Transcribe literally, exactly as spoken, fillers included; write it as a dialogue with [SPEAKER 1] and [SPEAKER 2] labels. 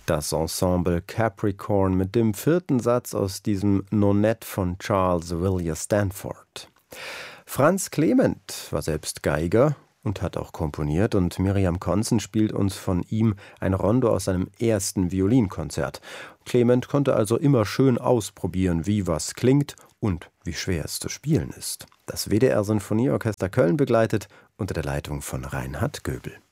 [SPEAKER 1] Das Ensemble Capricorn mit dem vierten Satz aus diesem Nonett von Charles Villiers Stanford. Franz Clement war selbst Geiger und hat auch komponiert, und Miriam Konzen spielt uns von ihm ein Rondo aus seinem ersten Violinkonzert. Clement konnte also immer schön ausprobieren, wie was klingt und wie schwer es zu spielen ist. Das W D R Sinfonieorchester Köln begleitet unter der Leitung von Reinhard Göbel.